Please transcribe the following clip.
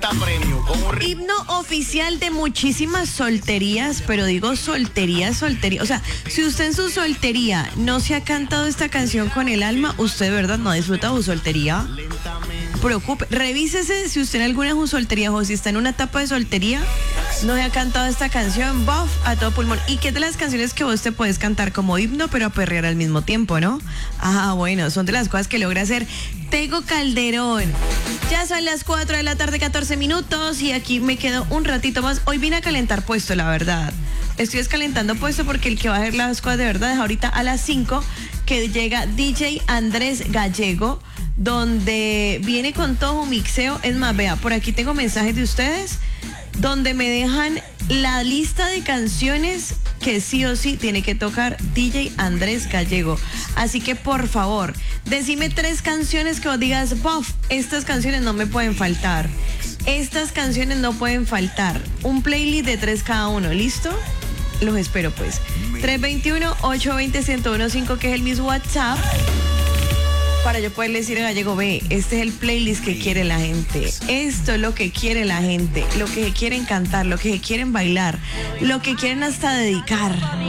Premio con un Himno oficial de muchísimas solterías, pero digo soltería. O sea, si usted en su soltería no se ha cantado esta canción con el alma, usted de verdad no disfruta de su soltería. Preocupe, revísese si usted en alguna de sus solterías o si está en una etapa de soltería no se ha cantado esta canción, buff, a todo pulmón. ¿Y qué de las canciones que vos te puedes cantar como himno, pero a perrear al mismo tiempo, no? Ah, bueno, son de las cosas que logra hacer Tego Calderón. Ya son las 4 de la tarde, 14 minutos, y aquí me quedo un ratito más. Hoy vine a calentar puesto, la verdad. Estoy escalentando puesto porque el que va a hacer las cosas de verdad es ahorita a las 5, que llega DJ Andrés Gallego, donde viene con todo un mixeo. Es más, vea, por aquí tengo mensajes de ustedes donde me dejan la lista de canciones que sí o sí tiene que tocar DJ Andrés Gallego. Así que por favor, decime 3 canciones que vos digas, bof, estas canciones no me pueden faltar. Estas canciones no pueden faltar. Un playlist de 3 cada uno, ¿listo? Los espero pues. 321-820-1015, que es el mismo WhatsApp, para yo poderle decir a Gallego, ve, este es el playlist que quiere la gente. Esto es lo que quiere la gente, lo que quieren cantar, lo que quieren bailar, lo que quieren hasta dedicar.